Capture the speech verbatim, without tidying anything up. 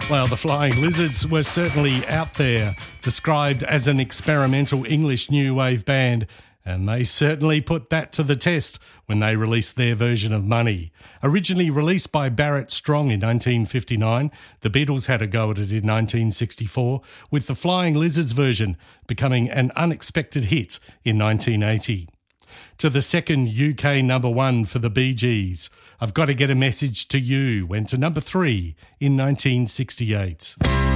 Well, the Flying Lizards were certainly out there, described as an experimental English new wave band, and they certainly put that to the test when they released their version of Money. Originally released by Barrett Strong in nineteen fifty-nine, the Beatles had a go at it in nineteen sixty-four, with the Flying Lizards version becoming an unexpected hit in nineteen eighty. To the second U K number one for the Bee Gees, I've Got to Get a Message to You went to number three in nineteen sixty-eight.